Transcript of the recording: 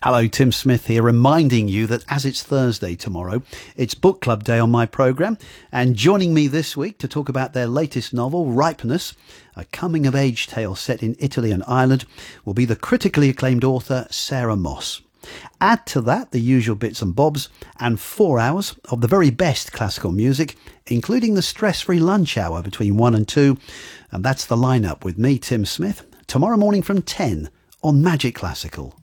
Hello, Tim Smith here, reminding you that as it's Thursday tomorrow, it's Book Club Day on my programme, and joining me this week to talk about their latest novel, Ripeness, a coming-of-age tale set in Italy and Ireland, will be the critically acclaimed author Sarah Moss. Add to that the usual bits and bobs, and 4 hours of the very best classical music, including the stress-free lunch hour between 1 and 2, and that's the lineup with me, Tim Smith, tomorrow morning from 10 on Magic Classical.